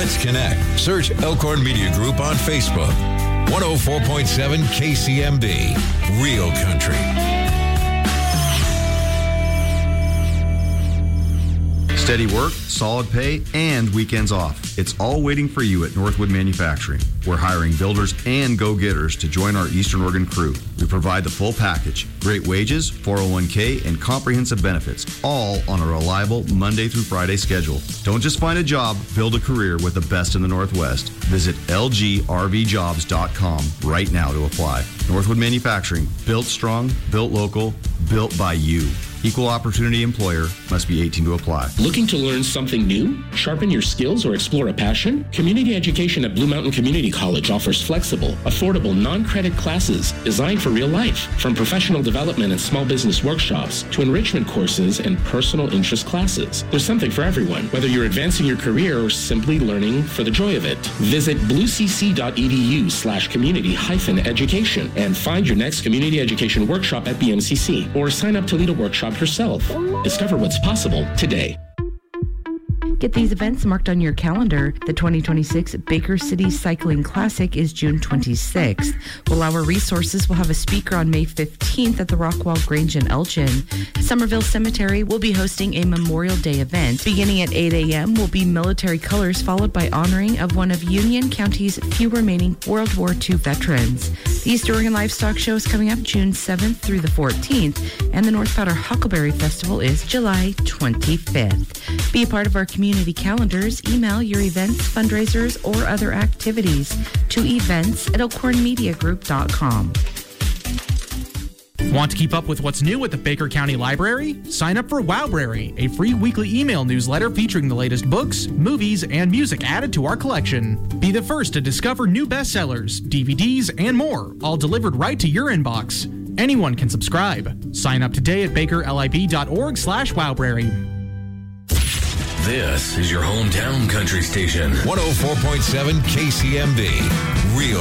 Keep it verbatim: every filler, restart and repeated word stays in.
Let's connect. Search Elkhorn Media Group on Facebook. one oh four point seven K C M B. Real Country. Steady work, solid pay, and weekends off. It's all waiting for you at Northwood Manufacturing. We're hiring builders and go-getters to join our Eastern Oregon crew. We provide the full package. Great wages, four oh one k, and comprehensive benefits, all on a reliable Monday through Friday schedule. Don't just find a job, build a career with the best in the Northwest. Visit L G R V jobs dot com right now to apply. Northwood Manufacturing, built strong, built local, built by you. Equal opportunity employer, must be eighteen to apply. Looking to learn something new, sharpen your skills, or explore a passion? Community education at Blue Mountain Community College offers flexible, affordable, non-credit classes designed for real life. From professional development and small business workshops to enrichment courses and personal interest classes. There's something for everyone, whether you're advancing your career or simply learning for the joy of it. Visit bluecc.edu slash community hyphen education and find your next community education workshop at B M C C, or sign up to lead a workshop yourself. Discover what's possible today. Get these events marked on your calendar. The twenty twenty-six Baker City Cycling Classic is June twenty-sixth. While our resources will have a speaker on May fifteenth at the Rockwall Grange in Elgin. Somerville Cemetery will be hosting a Memorial Day event. Beginning at eight a.m. will be military colors, followed by honoring of one of Union County's few remaining World War Two veterans. The East Oregon Livestock Show is coming up June seventh through the fourteenth, and the North Powder Huckleberry Festival is July twenty-fifth. Be a part of our community calendars. Email your events, fundraisers, or other activities to events at elkhorn media group dot com. Want to keep up with what's new at the Baker County Library? Sign up for Wowbrary, a free weekly email newsletter featuring the latest books, movies, and music added to our collection. Be the first to discover new bestsellers, D V Ds, and more, all delivered right to your inbox. Anyone can subscribe. Sign up today at baker lib dot org slash wowbrary. This is your hometown country station. one oh four point seven K C M B. Real